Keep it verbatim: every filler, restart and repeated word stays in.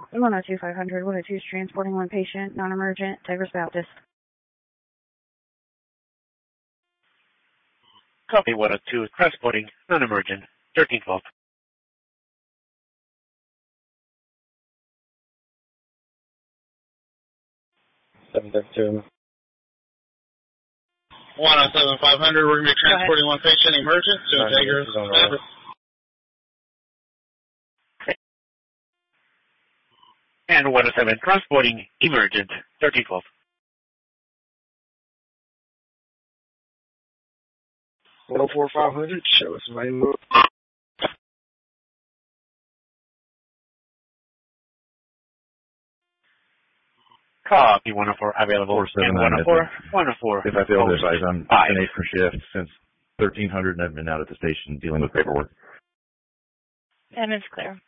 one oh two five hundred, one oh two is transporting one patient, non-emergent, Tigris Baptist. Copy one oh two, transporting, non-emergent, thirteen twelve. seven thirty-two. one oh seven five hundred, we're going to be transporting one patient, emergent, to No, Tigris this is on roll. Baptist. And one oh seven, transporting, emergent, thirteen twelve. one oh four five hundred, show us available. Copy one oh four, available. four seven And nine, one oh four, one oh four. If I fail this, guys, I'm Five. an eight for shift since thirteen hundred and I've been out at the station dealing with paperwork. And it's clear.